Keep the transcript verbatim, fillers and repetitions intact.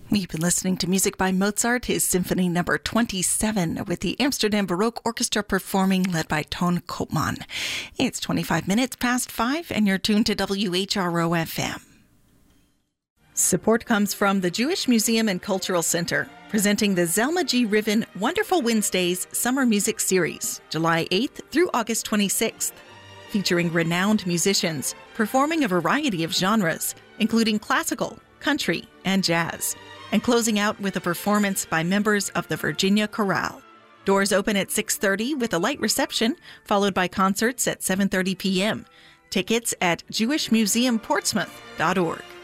We've been listening to music by Mozart, his Symphony Number twenty-seven, with the Amsterdam Baroque Orchestra performing, led by Toon Koopman. It's twenty-five minutes past five, and you're tuned to W H R O F M. Support comes from the Jewish Museum and Cultural Center, presenting the Zelma G. Riven Wonderful Wednesdays Summer Music Series, July eighth through August twenty-sixth, featuring renowned musicians performing a variety of genres, including classical, country, and jazz, and closing out with a performance by members of the Virginia Chorale. Doors open at six thirty with a light reception, followed by concerts at seven thirty p.m. Tickets at jewish museum portsmouth dot org.